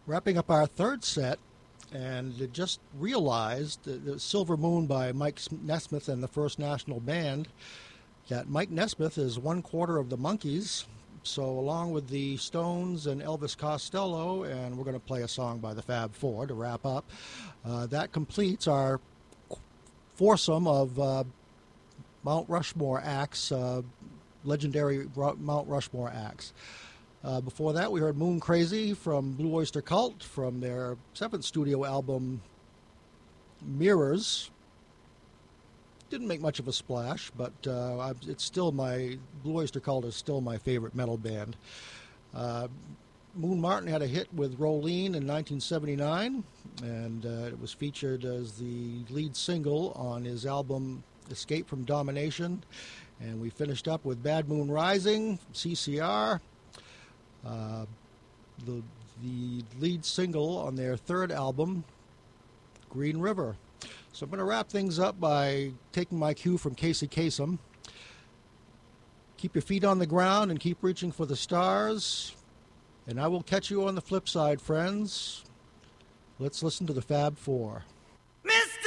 Wrapping up our third set, and just realized the Silver Moon by Mike Nesmith and the First National Band, that Mike Nesmith is one quarter of the Monkees. So along with the Stones and Elvis Costello, and we're going to play a song by the Fab Four to wrap up, that completes our foursome of Mount Rushmore acts, legendary Mount Rushmore acts. Before that, we heard Moon Crazy from Blue Oyster Cult from their seventh studio album, Mirrors. Didn't make much of a splash, but it's still Blue Oyster Cult is still my favorite metal band. Moon Martin had a hit with Rolene in 1979, and it was featured as the lead single on his album Escape from Domination. And we finished up with Bad Moon Rising, CCR. The lead single on their third album, Green River. So I'm going to wrap things up by taking my cue from Casey Kasem. Keep your feet on the ground and keep reaching for the stars. And I will catch you on the flip side, friends. Let's listen to the Fab Four.